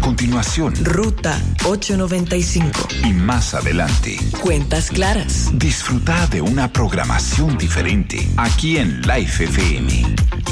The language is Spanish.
continuación, Ruta 895. y más adelante, Cuentas Claras. disfruta de una programación diferente aquí en Life FM.